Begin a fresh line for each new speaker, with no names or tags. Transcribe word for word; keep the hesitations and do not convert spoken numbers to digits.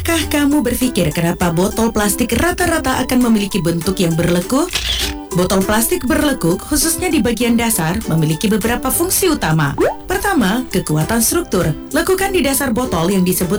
Pernahkah kamu berpikir kenapa botol plastik rata-rata akan memiliki bentuk yang berlekuk? Botol plastik berlekuk, khususnya di bagian dasar, memiliki beberapa fungsi utama. Pertama, kekuatan struktur. Lekukan di dasar botol yang disebut